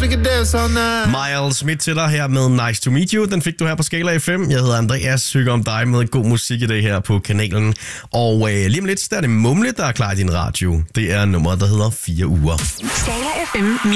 we can dance all night. Miles Smith til dig her med Nice to Meet You. Den fik du her på Skala FM. Jeg hedder Andreas, hygger om dig med god musik i dag her på kanalen. Og lige om lidt, der er det Mumle, der er klar i din radio. Det er nummeret, der hedder 4 uger. Skala FM